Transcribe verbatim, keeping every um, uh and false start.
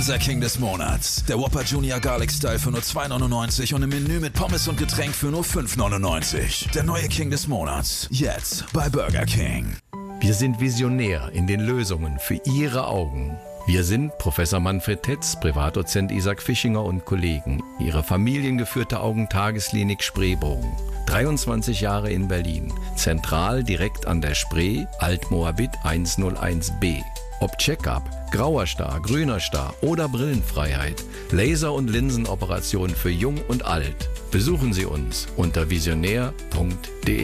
Unser King des Monats. Der Whopper Junior Garlic Style für nur zwei neunundneunzig und im Menü mit Pommes und Getränk für nur fünf neunundneunzig. Der neue King des Monats. Jetzt bei Burger King. Wir sind visionär in den Lösungen für Ihre Augen. Wir sind Professor Manfred Tetz, Privatdozent Isaac Fischinger und Kollegen. Ihre familiengeführte Augentagesklinik Spreebogen. dreiundzwanzig Jahre in Berlin. Zentral direkt an der Spree, Altmoabit hunderteins b. Ob Check-up, grauer Star, grüner Star oder Brillenfreiheit. Laser- und Linsenoperationen für Jung und Alt. Besuchen Sie uns unter visionär punkt de.